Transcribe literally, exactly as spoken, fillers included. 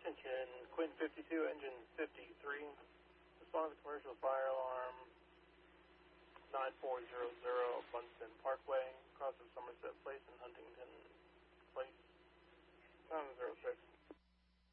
Attention, Quinn fifty-two, engine fifty-three. Respond to the commercial fire alarm nine four zero zero Bunston Parkway, across of Somerset Place in Huntington.